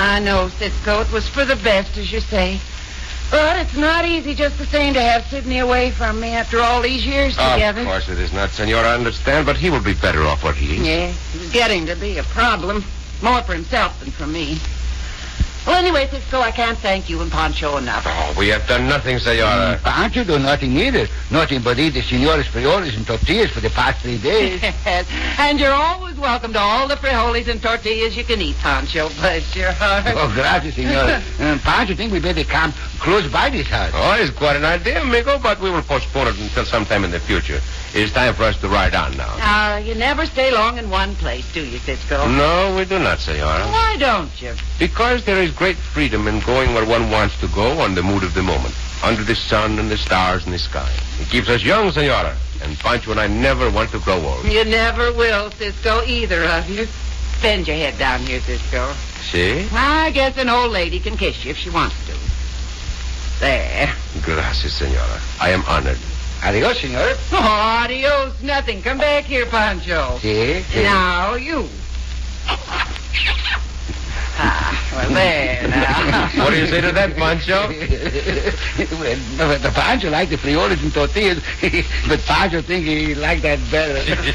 I know, Cisco. It was for the best, as you say. But it's not easy just the same to have Sidney away from me after all these years together. Of course it is not, Senora. I understand, but he will be better off where he is. Yeah, he's getting to be a problem. More for himself than for me. Well, anyway, Cisco, I can't thank you and Pancho enough. Oh, we have done nothing, Senora. Pancho do nothing either. Nothing but eat the Señora's frijoles and tortillas for the past 3 days. Yes, and you're always welcome to all the frijoles and tortillas you can eat, Pancho. Bless your heart. Oh, gracias, Señora. Pancho think we better camp close by this house. Oh, it's quite an idea, amigo, but we will postpone it until sometime in the future. It's time for us to ride on now. You never stay long in one place, do you, Cisco? No, we do not, Senora. Why don't you? Because there is great freedom in going where one wants to go on the mood of the moment, under the sun and the stars and the sky. It keeps us young, Senora, and Pancho and I never want to grow old. You never will, Cisco, either of you. Bend your head down here, Cisco. See? I guess an old lady can kiss you if she wants to. There. Gracias, Senora. I am honored. Adios, Señora. Oh, adios, nothing. Come back here, Pancho. Sí, sí. Now, you. Well, there now. What do you say to that, Pancho? Well, the Pancho liked the frijoles and tortillas, but Pancho think he liked that better.